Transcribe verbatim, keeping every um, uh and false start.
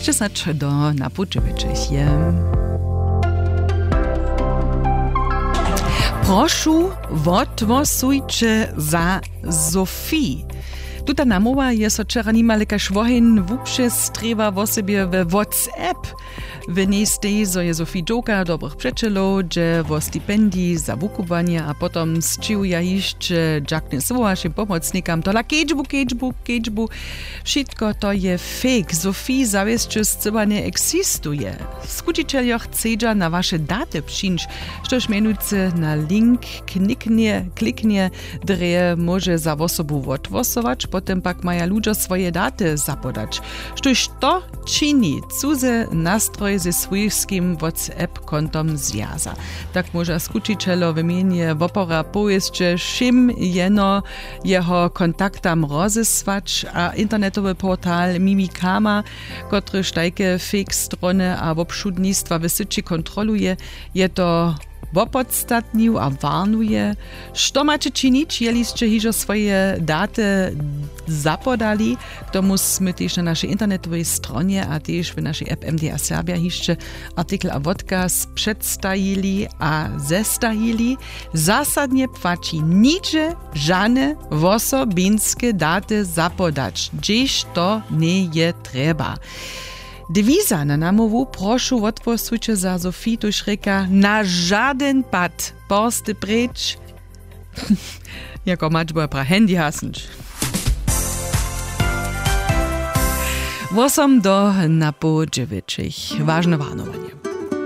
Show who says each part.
Speaker 1: Jeszcze znać do napuczywiczych je. Prošu, odwosujcie za Zofii. Tuta namowa je so wczera nimale kaž wohin wupše strewa wo sobie we WhatsApp. W niej stej, zo je Zofii dżoka dobrych przeczelov, że wo stipendii za wukowanie, a potom zčił ja jeszcze dżakne swołaszym pomocnikam tola kečbu, kečbu, kečbu. Wszystko to je fake. Zofii zawieszczy zcyba nie eksistuje. Skučiteljo chcedza na wasze daty przyjść, štož menujce na link kliknie, kliknie, dreje może za osobu odwosować, potem pak maja ludzie swoje daty zapodać. Štož to czyni cudze nastroj ze swojskim WhatsApp-kontom zjaza. Tak może skučiteljo w imieniu wopora powiedzieć, że czym jeno jeho kontaktam rozesłać, a internetowy portal Mimikama, który tajke fake strony a obszudnictwa w syci kontroluje, je to wopodstatnił a warnuje. Što macie czynić, jeliście hižo swoje daty zapodali, k tomu sme też na naszej internetowej stronie, a też w naszej app M D A Serbia hišće artikel a podcast przedstawili a zestajili. Zasadnie płaci nicze, żadne osobinskie daty zapodać, gdzieś to nie je treba. Dewiza na namowu prošu odposujcie za Zofii, tuž reka na żaden pad borsty precz. Jako mačboja pra handy hasnč. Wosom do napo dziewiczych. Ważne warnowanie.